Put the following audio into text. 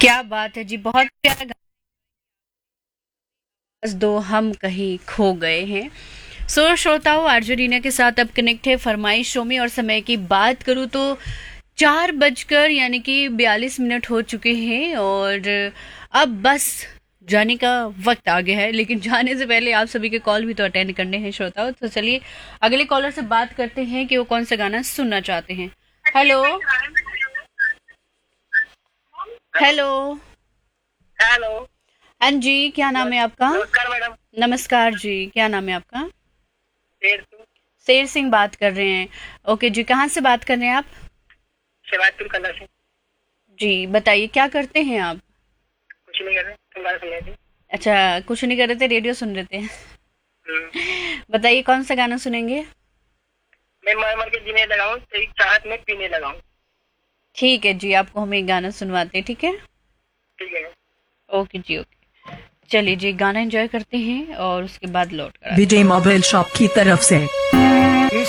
क्या बात है जी, बहुत प्यारा गाना। दो हम कहीं खो गए हैं। श्रोताओं, आरजे रीना के साथ अब कनेक्ट है फरमाइश शो में। और समय की बात करूं तो 4 बजकर यानी कि 42 मिनट हो चुके हैं और अब बस जाने का वक्त आ गया है। लेकिन जाने से पहले आप सभी के कॉल भी तो अटेंड करने हैं श्रोताओं। तो चलिए अगले कॉलर से बात करते हैं कि वो कौन सा गाना सुनना चाहते हैं। हेलो। हेलो। हेलो। हाँ जी, क्या नाम है आपका? नमस्कार मैडम। नमस्कार जी, क्या नाम है आपका? शेर सिंह। शेर सिंह बात कर रहे हैं। ओके जी, कहाँ से बात कर रहे हैं आप? शिवाजपुर कला से। जी बताइए, क्या करते हैं आप? कुछ नहीं कर रहे, तुम गाना सुन रहे थे। अच्छा, कुछ नहीं कर रहे थे, रेडियो सुन रहे थे। हम्म। बताइए कौन सा गाना सुनेंगे? मैं मर मर के जीने लगा हूँ, तेरी चाहत में पीने लगा हूँ। ठीक है जी, आपको हम एक गाना सुनवाते हैं, ठीक है? ठीक है। ओके जी, ओके। चलिए जी, गाना एंजॉय करते हैं और उसके बाद लौट कर आते हैं। विजय मोबाइल शॉप की तरफ से